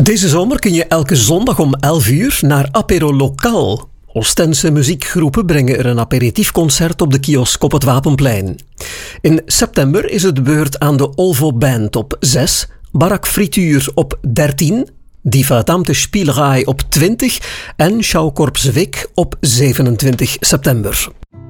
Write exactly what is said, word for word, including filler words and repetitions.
Deze zomer kun je elke zondag om elf uur naar Apéro Lokaal. Oostense muziekgroepen brengen er een aperitiefconcert op de kiosk op het Wapenplein. In september is het de beurt aan de Olvo Band op zes, Barak Frituur op dertien, Die Verdammte Spielerij op twintig en Schouwkorps Wik op zevenentwintig september.